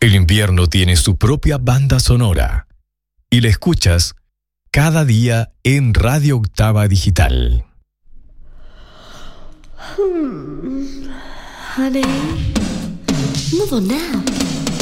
El invierno tiene su propia banda sonora y la escuchas cada día en Radio Octava Digital. Honey, modo nap.